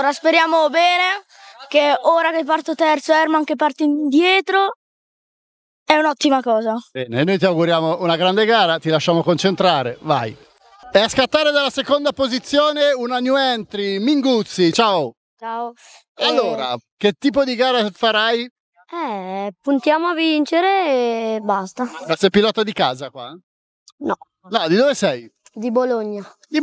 Allora, speriamo bene, che ora che parto terzo, Herman che parte indietro, è un'ottima cosa. Bene, noi ti auguriamo una grande gara, ti lasciamo concentrare, vai. E a scattare dalla seconda posizione una new entry, Minguzzi, ciao. Ciao. Allora, che tipo di gara farai? Puntiamo a vincere e basta. Ma sei pilota di casa qua? No, No, di dove sei? di Bologna. Di